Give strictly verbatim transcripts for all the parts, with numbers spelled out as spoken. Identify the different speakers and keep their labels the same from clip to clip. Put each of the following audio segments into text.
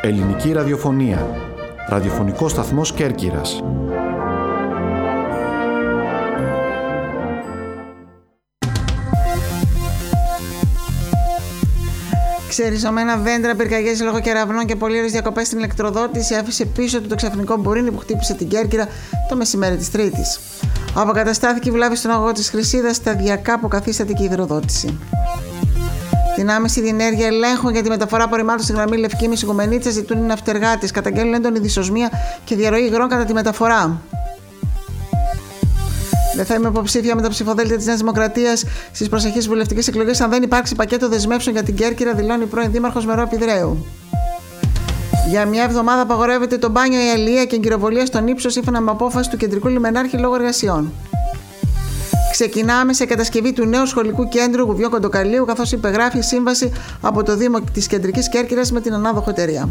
Speaker 1: Ελληνική ραδιοφωνία. Ραδιοφωνικός σταθμός Κέρκυρας.
Speaker 2: Ξεριζωμένα δέντρα, πυρκαγιές λόγω κεραυνών και πολύ ωραίες διακοπές στην ηλεκτροδότηση άφησε πίσω του το ξαφνικό μπουρίνι που χτύπησε την Κέρκυρα το μεσημέρι της Τρίτης. Αποκαταστάθηκε η βλάβη στον αγωγό της Χρυσίδας, σταδιακά αποκαθίσταται και η υδροδότηση. Την άμεση διενέργεια ελέγχων για τη μεταφορά απορριμμάτων στη γραμμή Λευκή Μισογουμενίτσα ζητούν οι ναυτεργάτες. Καταγγέλνουν έντονη δυσοσμία και διαρροή υγρών κατά τη μεταφορά. Δεν θα είμαι υποψήφια με τα ψηφοδέλτια της Νέας Δημοκρατίας στις προσεχείς βουλευτικές εκλογές αν δεν υπάρξει πακέτο δεσμεύσεων για την Κέρκυρα, δηλώνει η πρώην Δήμαρχος Μερόπη Δρέου. Για μια εβδομάδα απαγορεύεται το μπάνιο, η αλεία και εγκυροβολία στον ύψο σύμφωνα με απόφαση του Κεντρικού Λιμενάρχη λόγω εργασιών. Ξεκινάμε σε κατασκευή του νέου σχολικού κέντρου Γουβιό Κοντοκαλίου, καθώς υπεγράφει σύμβαση από το Δήμο της Κεντρικής Κέρκυρας με την ανάδοχο εταιρεία.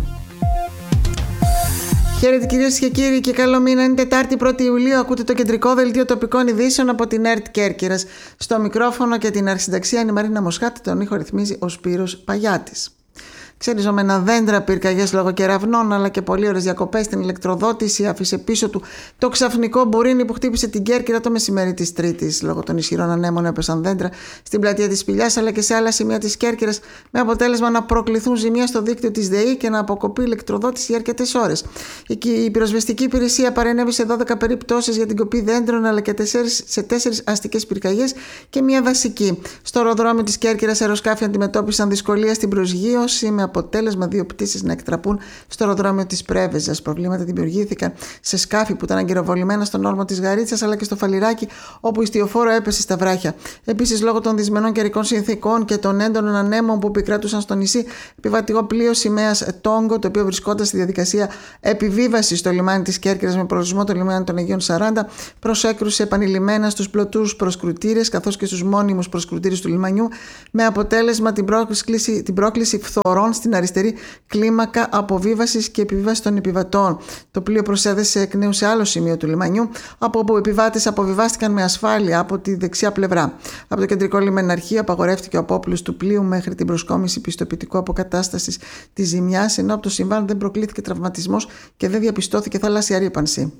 Speaker 2: Χαίρετε κυρίες και κύριοι και καλό μήνα. Είναι Τετάρτη πρώτη Ιουλίου. Ακούτε το κεντρικό δελτίο τοπικών ειδήσεων από την ΕΡΤ Κέρκυρας. Στο μικρόφωνο και την αρχισυνταξία είναι η Μαρίνα Μοσχάτη. Τον ήχο ρυθμίζει ο Σπύρος Παγιάτης. Ξεριζωμένα δέντρα, πυρκαγιές λόγω κεραυνών αλλά και πολύ ωραίες διακοπές στην ηλεκτροδότηση άφησε πίσω του το ξαφνικό μπουρίνι που χτύπησε την Κέρκυρα το μεσημέρι της Τρίτης. Λόγω των ισχυρών ανέμων έπεσαν δέντρα στην πλατεία της Σπηλιάς αλλά και σε άλλα σημεία της Κέρκυρας, με αποτέλεσμα να προκληθούν ζημιά στο δίκτυο της ΔΕΗ και να αποκοπεί η ηλεκτροδότηση για αρκετές ώρες. Η πυροσβεστική υπηρεσία παρενέβη σε δώδεκα περιπτώσεις για την κοπή δέντρων αλλά και σε τέσσερις αστικές πυρκαγιές και μία δασική. Στο αεροδρόμιο της Κέρκυρας, αεροσκάφη αντιμετώπισαν δυσκολία στην προσγείωση, με αποτέλεσμα δύο πτήσεις να εκτραπούν στο αεροδρόμιο της Πρέβεζας. Προβλήματα δημιουργήθηκαν σε σκάφη που ήταν αγκυροβολημένα στον όρμο της Γαρίτσας αλλά και στο Φαλιράκι, όπου η ιστιοφόρο έπεσε στα βράχια. Επίσης, λόγω των δυσμενών καιρικών συνθήκων και των έντονων ανέμων που επικρατούσαν στο νησί, επιβατικό πλοίο σημαίας Τόγκο, το οποίο βρισκόταν στη διαδικασία επιβίβασης στο λιμάνι της Κέρκυρας με προορισμό το λιμάνι των Αγίων σαράντα, προσέκρουσε επανειλημμένα στους πλωτούς προσκρουτήρες καθώς και στους μόνιμους προσκρουτήρες του λιμανιού, με αποτέλεσμα την πρόκληση, την πρόκληση φθορών στην αριστερή κλίμακα αποβίβασης και επιβίβασης των επιβατών. Το πλοίο προσέδεσε εκ νέου σε άλλο σημείο του λιμανιού, από όπου οι επιβάτες αποβιβάστηκαν με ασφάλεια από τη δεξιά πλευρά. Από το κεντρικό λιμεναρχείο απαγορεύτηκε ο απόπλους του πλοίου μέχρι την προσκόμιση πιστοποιητικού αποκατάστασης της ζημιάς, ενώ από το συμβάν δεν προκλήθηκε τραυματισμός και δεν διαπιστώθηκε θαλάσσια ρύπανση.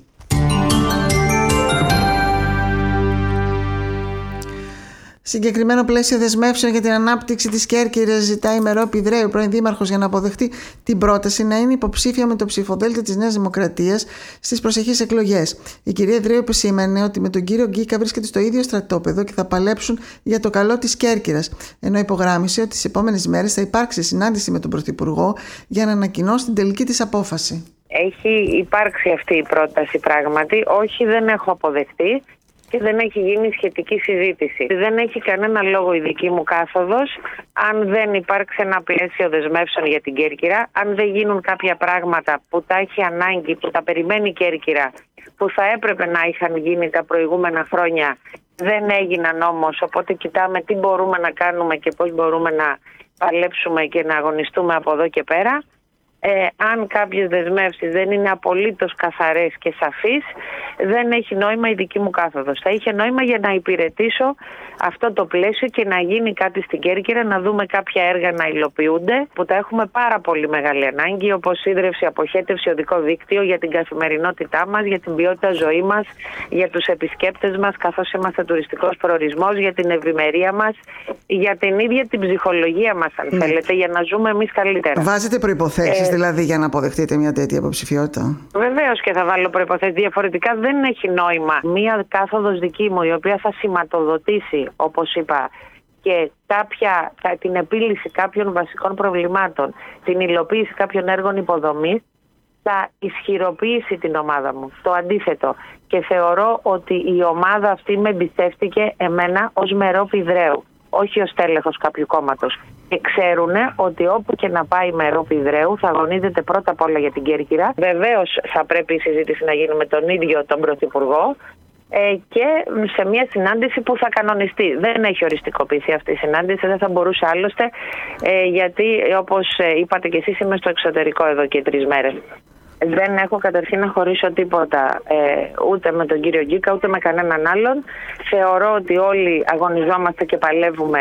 Speaker 2: Συγκεκριμένο πλαίσιο δεσμεύσεων για την ανάπτυξη της Κέρκυρας ζητάει η Μερόπη Δρέου, πρώην Δήμαρχος, για να αποδεχτεί την πρόταση να είναι υποψήφια με το ψηφοδέλτιο της Νέας Δημοκρατίας στις προσεχείς εκλογές. Η κυρία Δρέου επισήμανε ότι με τον κύριο Γκίκα βρίσκεται στο ίδιο στρατόπεδο και θα παλέψουν για το καλό της Κέρκυρας, ενώ υπογράμμισε ότι τις επόμενες μέρες θα υπάρξει συνάντηση με τον Πρωθυπουργό για να ανακοινώσει την τελική της απόφαση.
Speaker 3: Έχει υπάρξει αυτή η πρόταση πράγματι, όχι, δεν έχω αποδεχτεί. Και δεν έχει γίνει σχετική συζήτηση. Δεν έχει κανένα λόγο η δική μου κάθοδος αν δεν υπάρξει ένα πλαίσιο δεσμεύσεων για την Κέρκυρα, αν δεν γίνουν κάποια πράγματα που τα έχει ανάγκη, που τα περιμένει η Κέρκυρα, που θα έπρεπε να είχαν γίνει τα προηγούμενα χρόνια, δεν έγιναν όμως. Οπότε κοιτάμε τι μπορούμε να κάνουμε και πώς μπορούμε να παλέψουμε και να αγωνιστούμε από εδώ και πέρα. Ε, αν κάποιες δεσμεύσεις δεν είναι απολύτως καθαρές και σαφείς, δεν έχει νόημα η δική μου κάθοδος. Θα είχε νόημα για να υπηρετήσω αυτό το πλαίσιο και να γίνει κάτι στην Κέρκυρα, να δούμε κάποια έργα να υλοποιούνται, που τα έχουμε πάρα πολύ μεγάλη ανάγκη, όπως σύνδρευση, αποχέτευση, οδικό δίκτυο για την καθημερινότητά μας, για την ποιότητα ζωή μας, για τους επισκέπτες μας, καθώς είμαστε τουριστικός προορισμός, για την ευημερία μας, για την ίδια την ψυχολογία μας, αν mm. θέλετε, για να ζούμε εμείς καλύτερα.
Speaker 2: Βάζετε προϋποθέσεις ε... δηλαδή για να αποδεχτείτε μια τέτοια υποψηφιότητα?
Speaker 3: Βεβαίως και θα βάλω προϋποθέσεις. Διαφορετικά δεν έχει νόημα μια κάθοδος δική μου, η οποία θα σηματοδοτήσει, όπως είπα, και κάποια, την επίλυση κάποιων βασικών προβλημάτων, την υλοποίηση κάποιων έργων υποδομής, θα ισχυροποιήσει την ομάδα μου. Το αντίθετο. Και θεωρώ ότι η ομάδα αυτή με εμπιστεύτηκε εμένα ως Μερόπη Δρέου, όχι ως τέλεχος κάποιου κόμματος. Και ξέρουν ότι όπου και να πάει η Μερόπη Δρέου θα αγωνίζεται πρώτα απ' όλα για την Κέρκυρα. Βεβαίως θα πρέπει η συζήτηση να γίνει με τον ίδιο τον Πρωθυπουργό ε, και σε μια συνάντηση που θα κανονιστεί. Δεν έχει οριστικοποιηθεί αυτή η συνάντηση, δεν θα μπορούσε άλλωστε, ε, γιατί όπως είπατε και εσείς, είμαι στο εξωτερικό εδώ και τρεις μέρες. Δεν έχω καταρχήν να χωρίσω τίποτα ε, ούτε με τον κύριο Γκίκα ούτε με κανέναν άλλον. Θεωρώ ότι όλοι αγωνιζόμαστε και παλεύουμε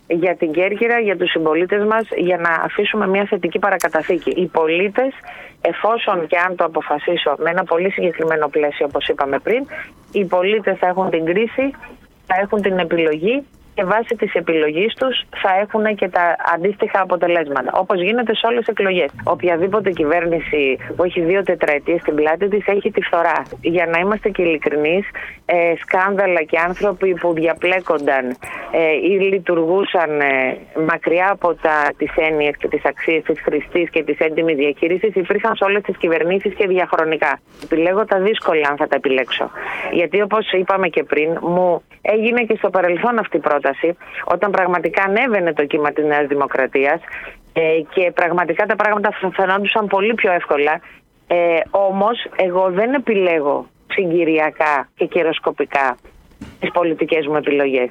Speaker 3: για την Κέρκυρα, για τους συμπολίτες μας, για να αφήσουμε μια θετική παρακαταθήκη. Οι πολίτες, εφόσον και αν το αποφασίσω με ένα πολύ συγκεκριμένο πλαίσιο, όπως είπαμε πριν, οι πολίτες θα έχουν την κρίση, θα έχουν την επιλογή και βάσει της επιλογής τους θα έχουν και τα αντίστοιχα αποτελέσματα. Όπως γίνεται σε όλες τις εκλογές. Οποιαδήποτε κυβέρνηση που έχει δύο τετραετίες στην πλάτη της έχει τη φθορά. Για να είμαστε και ειλικρινείς, ε, σκάνδαλα και άνθρωποι που διαπλέκονταν ε, ή λειτουργούσαν ε, μακριά από τα, τις έννοιες και τις αξίες της χρηστής και της έντιμης διαχείρισης υπήρχαν σε όλες τις κυβερνήσεις και διαχρονικά. Επιλέγω τα δύσκολα αν θα τα επιλέξω. Γιατί όπως είπαμε και πριν, μου έγινε και στο παρελθόν αυτή η πρόταση. Όταν πραγματικά ανέβαινε το κύμα της Νέας Δημοκρατίας ε, και πραγματικά τα πράγματα φαινόντουσαν πολύ πιο εύκολα. Ε, όμως εγώ δεν επιλέγω συγκυριακά και καιροσκοπικά τις πολιτικές μου επιλογές.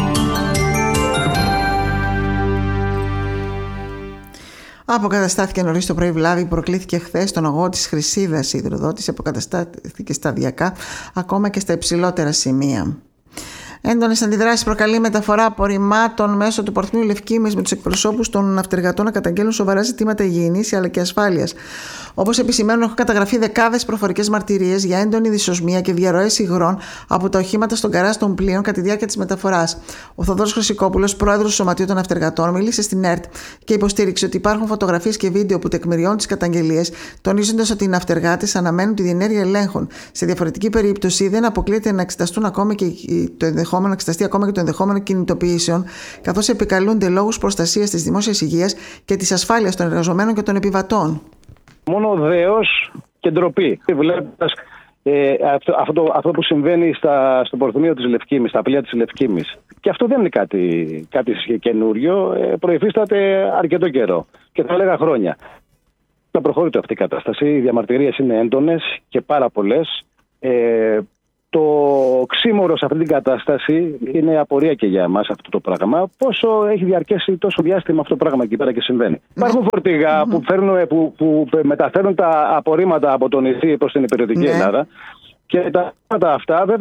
Speaker 2: Αποκαταστάθηκε νωρίς το πρωί βλάβη που προκλήθηκε χθες στον αγώνα της Χρυσίδας. Η υδροδότηση αποκαταστάθηκε σταδιακά ακόμα και στα υψηλότερα σημεία. Έντονες αντιδράσεις προκαλεί μεταφορά απορριμμάτων μέσω του Πορθμίου Λευκήμης με τους εκπροσώπους των ναυτεργατών να καταγγέλνουν σοβαρά ζητήματα υγιεινής αλλά και ασφάλειας. Όπως επισημαίνουν, έχουν καταγραφεί δεκάδες προφορικές μαρτυρίες για έντονη δυσοσμία και διαρροές υγρών από τα οχήματα στον καράζ των πλοίων κατά τη διάρκεια της μεταφοράς. Ο Θοδωρής Χρυσικόπουλος, πρόεδρος του Σωματείου των Ναυτεργατών, μίλησε στην ΕΡΤ και υποστήριξε ότι υπάρχουν φωτογραφίες και βίντεο που τεκμηριώνουν τις καταγγελίες, τονίζοντας ότι οι ναυτεργάτες αναμένουν τη διενέργεια ελέγχων. Σε διαφορετική περίπτωση, δεν αποκλείεται να εξεταστούν ακόμη και το ενδεχόμενο, να εξεταστεί ακόμα και το ενδεχόμενο κινητοποιήσεων, καθώς επικαλούνται λόγους προστασίας της δημόσιας υγείας και της ασφάλειας των εργαζομένων και των επιβατών.
Speaker 4: Μόνο δέος και ντροπή. Βλέποντας ε, αυτό, αυτό, αυτό που συμβαίνει στα, στο Πορθμίο της Λευκήμης, στα πλοία της Λευκήμης. Και αυτό δεν είναι κάτι, κάτι καινούριο. Ε, προϋφίσταται αρκετό καιρό. Και θα έλεγα χρόνια. Θα προχωρείται αυτή η κατάσταση. Οι διαμαρτυρίες είναι έντονες και πάρα πολλές. Ε, Το ξύμορο σε αυτή την κατάσταση είναι απορία και για εμάς αυτό το πράγμα. Πόσο έχει διαρκέσει τόσο διάστημα αυτό το πράγμα εκεί πέρα και συμβαίνει. Mm-hmm. Υπάρχουν φορτηγά mm-hmm. που, φέρνουν, που, που μεταφέρουν τα απορρίμματα από το νησί προς την υπηρετική mm-hmm. Ελλάδα και τα πράγματα αυτά